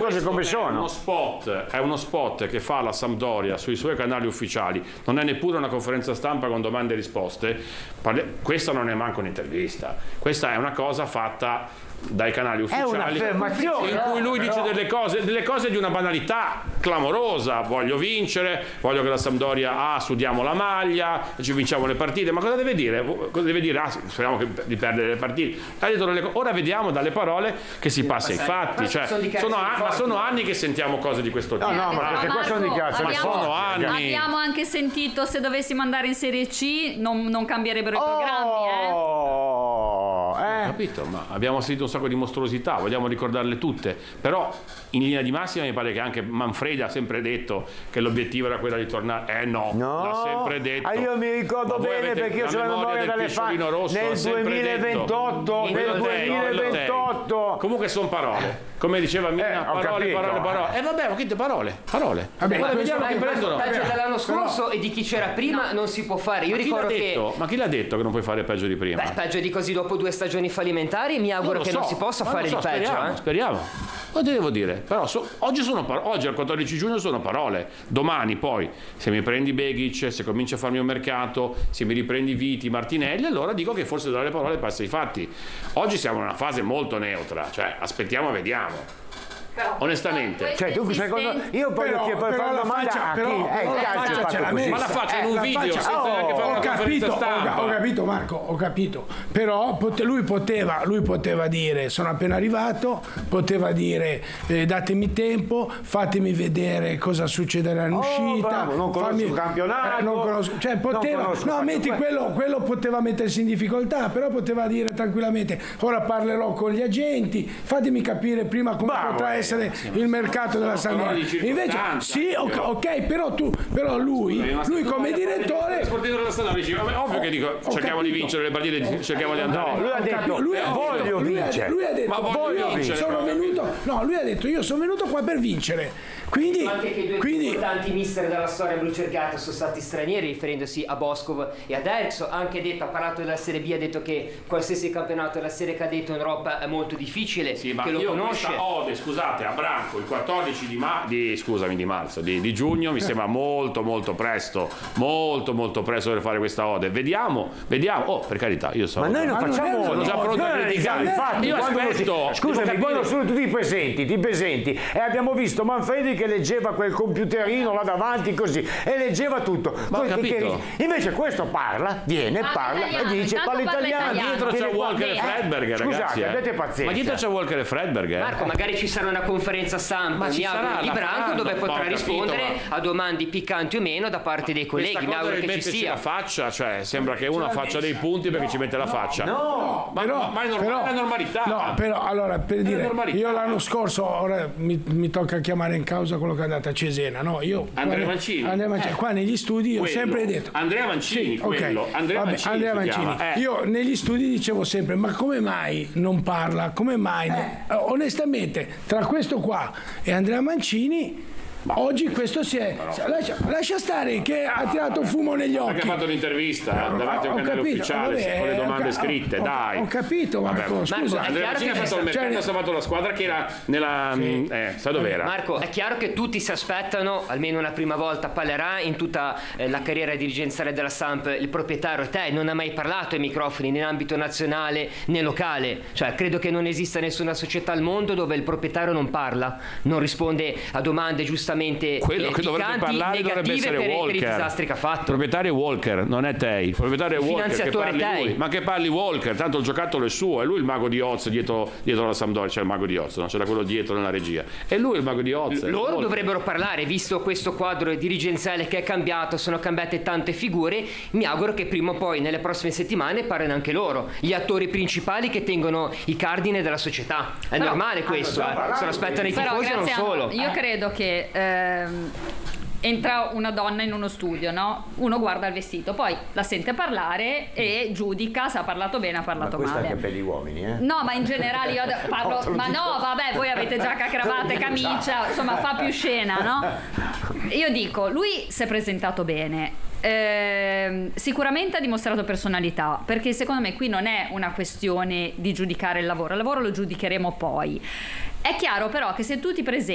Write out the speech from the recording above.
cose come sono. È uno spot che fa la Sampdoria sui suoi canali ufficiali, non è neppure una conferenza stampa con domande e risposte. Questa non è manco un'intervista, questa è una cosa fatta dai canali ufficiali, è un'affermazione in cui lui dice delle cose di una banalità clamorosa. Voglio vincere, voglio che la Sampdoria sudiamo la maglia, ci vinciamo le partite. Ma cosa deve dire? Cosa deve dire? Speriamo di perdere le partite. Ha detto ora vediamo dalle parole che si passa ai fatti. Cioè, sono anni che sentiamo cose di questo tipo. No, ma perché qua sono dichiarazioni. Sono anni. Abbiamo anche sentito, se dovessimo andare in Serie C non cambierebbero i programmi. Ho capito, ma abbiamo sentito un sacco di mostruosità, vogliamo ricordarle tutte, però in linea di massima mi pare che anche Manfredi ha sempre detto che l'obiettivo era quello di tornare. No, l'ha sempre detto. Io mi ricordo bene perché io sono la memoria dalle fan nel 2028. Comunque sono parole, come diceva Mina, parole. Vabbè, ma che parole. Ora vediamo che prendono. Peggio dell'anno scorso e di chi c'era prima non si può fare. Io ricordo che. Ma chi l'ha detto che non puoi fare peggio di prima? Peggio di così dopo 2 stagioni fallimentari, mi auguro che non si possa fare di peggio. Speriamo. Lo devo dire, però oggi al 14 giugno sono parole. Domani poi, se mi prendi Begic, se cominci a farmi un mercato, se mi riprendi Viti, Martinelli, allora dico che forse dalle parole passa ai fatti. Oggi siamo in una fase molto neutra, cioè aspettiamo, vediamo. Onestamente, cioè tu secondo io voglio fare una domanda a chi ma la faccia in un video senza neanche fare una conferenza stampa. Ho capito Marco, ho capito, però lui poteva dire sono appena arrivato, poteva dire datemi tempo, fatemi vedere cosa succederà in uscita, non conosco il campionato, cioè poteva, quello poteva mettersi in difficoltà, però poteva dire tranquillamente ora parlerò con gli agenti, fatemi capire prima come potrà essere il mercato della Sampdoria. Invece sì, ok, però lui come direttore ovvio che dico cerchiamo di vincere le partite, cerchiamo di andare. No, lui ha detto voglio vincere. Lui ha detto voglio vincere. Lui ha detto io sono venuto qua per vincere. Quindi anche che i due più importanti mister della storia blucercata sono stati stranieri, riferendosi a Boskov e ad Eriksen. Ha parlato della Serie B, ha detto che qualsiasi campionato della Serie cadetto in Europa è molto difficile, sì, ma che lo conosce. Scusate, a Branco il 14 di giugno mi sembra molto presto per fare questa ode. Vediamo. Per carità, io so. Ma noi non facciamo. Sono già pronto a criticare. Infatti, io aspetto. Scusami, quando sono tutti ti presenti e abbiamo visto Manfredi che leggeva quel computerino là davanti così e leggeva tutto. Ma capito? Invece questo parla e dice parla italiano. Dietro c'è Walker e Fredberg, ragazzi. Scusate, avete pazienza. Ma dietro c'è Walker e Fredberg. Marco, magari ci sarà una conferenza stampa di Branco dove potrà rispondere a domande piccanti o meno da parte dei colleghi. Mi auguro che ci sia. La faccia, cioè sembra che uno faccia dei punti perché ci mette la faccia. Ma è la normalità. No, però allora per dire, io l'anno scorso, ora mi tocca chiamare in causa quello che è andato a Cesena, no? Andrea Mancini. Qua negli studi io ho sempre detto Andrea Mancini, Andrea Mancini. Io negli studi dicevo sempre ma come mai non parla? Come mai? Onestamente, tra questo qua e Andrea Mancini oggi questo si è lascia stare che ha tirato fumo negli occhi. Perché ha fatto l'intervista davanti a un canale ufficiale con le domande scritte, dai. Ho capito, Marco, scusa. Andrea Mancini ha fatto il mercato, ha salvato la squadra che era nella sai dov'era? Marco, è chiaro che tutti si aspettano almeno una prima volta parlerà in tutta la carriera dirigenziale della Samp il proprietario te, non ha mai parlato ai microfoni né in ambito nazionale né locale, cioè credo che non esista nessuna società al mondo dove il proprietario non parla, non risponde a domande giustamente quello che dovrebbe parlare dovrebbe essere Walker per i disastri che ha fatto. Il proprietario è Walker, non è te. Il proprietario è Walker, finanziatore che parli lui. Ma che parli Walker, tanto il giocattolo è suo, è lui il mago di Oz dietro la Sampdoria, c'è il mago di Oz, no? C'era quello dietro nella regia, è lui il mago di Oz. Loro dovrebbero parlare, visto questo quadro dirigenziale che è cambiato, sono cambiate tante figure, mi auguro che prima o poi nelle prossime settimane parlino anche loro, gli attori principali che tengono i cardini della società. È normale questo, se lo aspettano i tifosi non solo. Io credo che entra una donna in uno studio, no? Uno guarda il vestito, poi la sente parlare e giudica se ha parlato bene o ha parlato male. Questo anche per gli uomini, No, ma in generale io parlo. Ma no, vabbè, voi avete giacca, cravatta e camicia, insomma, fa più scena, no? Io dico, lui si è presentato bene. Sicuramente ha dimostrato personalità, perché secondo me qui non è una questione di giudicare il lavoro lo giudicheremo poi. È chiaro però che se tu ti presenti